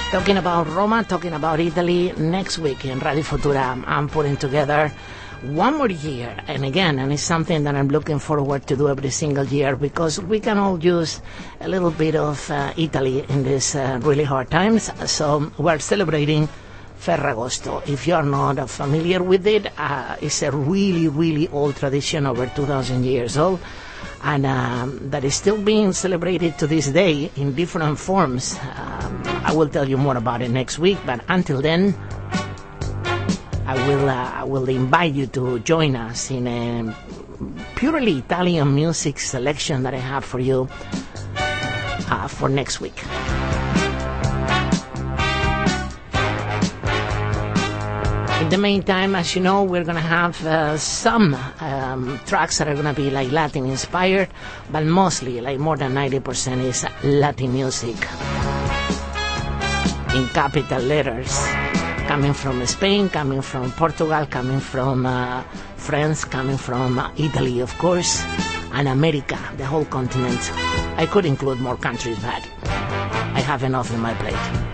Talking about Roma, talking about Italy, next week in Radio Futura, I'm putting together one more year. And again, and it's something that I'm looking forward to do every single year, because we can all use a little bit of Italy in these really hard times. So we're celebrating Ferragosto. If you're not familiar with it, it's a really, really old tradition, over 2,000 years old. And that is still being celebrated to this day in different forms. I will tell you more about it next week, but until then, I will invite you to join us in a purely Italian music selection that I have for you for next week. In the meantime, as you know, we're going to have some tracks that are going to be like Latin inspired, but mostly, like more than 90% is Latin music in capital letters, coming from Spain, coming from Portugal, coming from France, coming from Italy, of course, and America, the whole continent. I could include more countries, but I have enough in my plate.